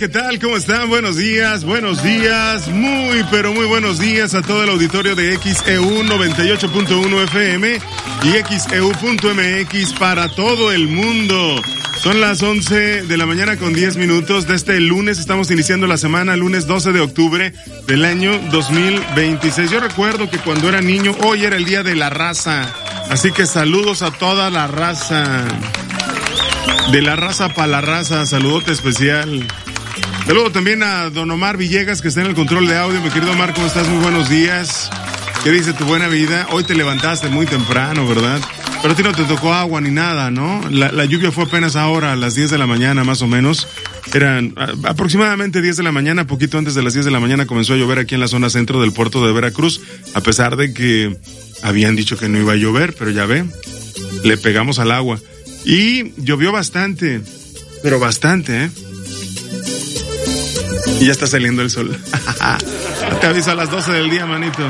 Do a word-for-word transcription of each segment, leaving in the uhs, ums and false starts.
¿qué tal? ¿Cómo están? Buenos días, buenos días, muy pero muy buenos días a todo el auditorio de X E U noventa y ocho punto uno F M y X E U punto M X para todo el mundo. Son las once de la mañana con diez minutos de este lunes. Estamos iniciando la semana, lunes doce de octubre del año dos mil veintiséis. Yo recuerdo que cuando era niño, hoy era el día de la raza. Así que saludos a toda la raza. De la raza para la raza, saludote especial. Saludo también a don Omar Villegas, que está en el control de audio. Mi querido Omar, ¿cómo estás? Muy buenos días. ¿Qué dice tu buena vida? Hoy te levantaste muy temprano, ¿verdad? Pero a ti no te tocó agua ni nada, ¿no? La, la lluvia fue apenas ahora, a las diez de la mañana más o menos. Eran a, aproximadamente diez de la mañana, poquito antes de las diez de la mañana comenzó a llover aquí en la zona centro del puerto de Veracruz, a pesar de que habían dicho que no iba a llover, pero ya ve, le pegamos al agua. Y llovió bastante, pero bastante, ¿eh? Y ya está saliendo el sol. Te aviso a las doce del día, manito.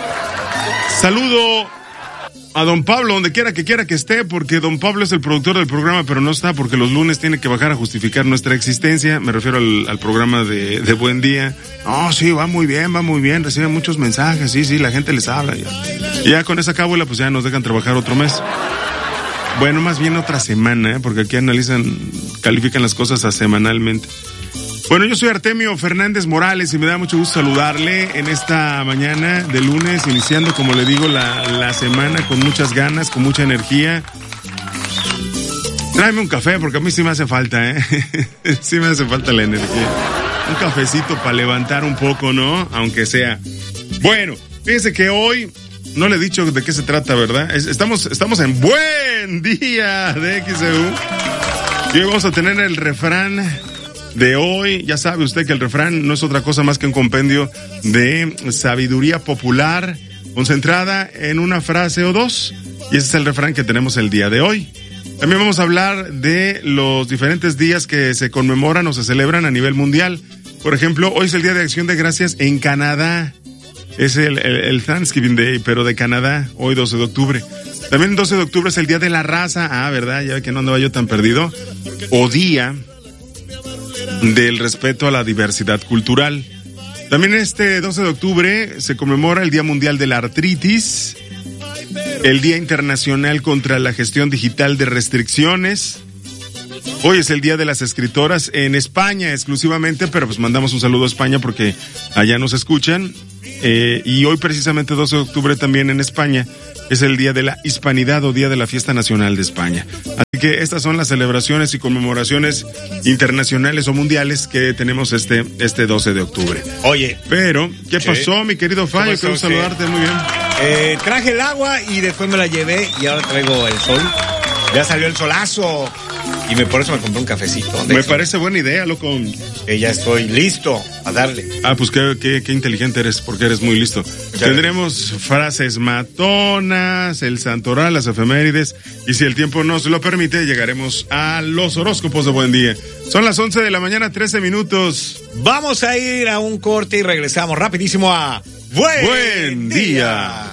Saludo a don Pablo, donde quiera que quiera que esté, porque don Pablo es el productor del programa, pero no está porque los lunes tiene que bajar a justificar nuestra existencia. Me refiero al, al programa de, de Buen Día. No, sí, va muy bien, va muy bien, recibe muchos mensajes, sí, sí, la gente les habla. Ya. Y ya con esa cábula, pues ya nos dejan trabajar otro mes. Bueno, más bien otra semana, ¿eh? Porque aquí analizan, califican las cosas a semanalmente. Bueno, yo soy Artemio Fernández Morales y me da mucho gusto saludarle en esta mañana de lunes, iniciando, como le digo, la, la semana con muchas ganas, con mucha energía. Tráeme un café porque a mí sí me hace falta, ¿eh? Sí me hace falta la energía. Un cafecito para levantar un poco, ¿no? Aunque sea. Bueno, fíjense que hoy no le he dicho de qué se trata, ¿verdad? Estamos, estamos en Buen Día de X E U. Y hoy vamos a tener el refrán de hoy. Ya sabe usted que el refrán no es otra cosa más que un compendio de sabiduría popular concentrada en una frase o dos. Y ese es el refrán que tenemos el día de hoy. También vamos a hablar de los diferentes días que se conmemoran o se celebran a nivel mundial. Por ejemplo, hoy es el Día de Acción de Gracias en Canadá. Es el, el, el Thanksgiving Day, pero de Canadá, hoy doce de octubre. También doce de octubre es el Día de la Raza. Ah, ¿verdad? Ya ve que no andaba yo tan perdido. O Día del Respeto a la Diversidad Cultural. También este doce de octubre se conmemora el Día Mundial de la Artritis, el Día Internacional contra la Gestión Digital de Restricciones. Hoy es el Día de las Escritoras en España exclusivamente, pero pues mandamos un saludo a España porque allá nos escuchan. Eh, y hoy precisamente doce de octubre también en España es el Día de la Hispanidad o Día de la Fiesta Nacional de España. Así que estas son las celebraciones y conmemoraciones internacionales o mundiales que tenemos este, este doce de octubre. Oye. Pero, ¿qué ¿sí? pasó, mi querido Fallo? Quiero saludarte, muy bien. Eh, traje el agua y después me la llevé y ahora traigo el sol. Ya salió el solazo. Y me, por eso me compré un cafecito. Me parece buena idea, loco. Que ya estoy listo a darle. Ah, pues qué, qué, qué inteligente eres, porque eres muy listo. Ya Tendremos ves. frases matonas, el santoral, las efemérides, y si el tiempo nos lo permite, llegaremos a los horóscopos de Buen Día. Son las once de la mañana, trece minutos. Vamos a ir a un corte y regresamos rapidísimo a Buen, Buen Día. día.